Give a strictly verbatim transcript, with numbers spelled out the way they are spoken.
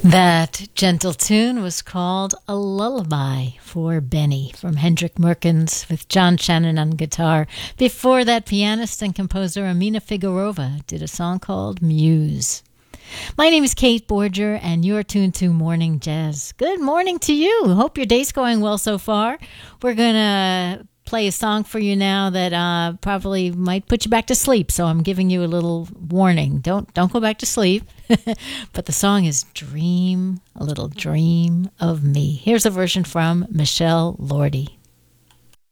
That gentle tune was called A Lullaby for Benny from Hendrik Merkens with John Shannon on guitar. Before that, pianist and composer Amina Figueroa did a song called Muse. My name is Kate Borger, and you're tuned to Morning Jazz. Good morning to you. Hope your day's going well so far. We're going to play a song for you now that uh, probably might put you back to sleep, so I'm giving you a little warning. Don't don't go back to sleep. But the song is Dream, a Little Dream of Me. Here's a version from Michelle Lordy.